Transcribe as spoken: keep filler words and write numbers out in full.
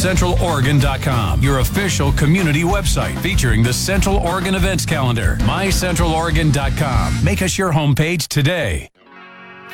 central oregon dot com, your official community website featuring the Central Oregon events calendar. my central oregon dot com. Make us your homepage today.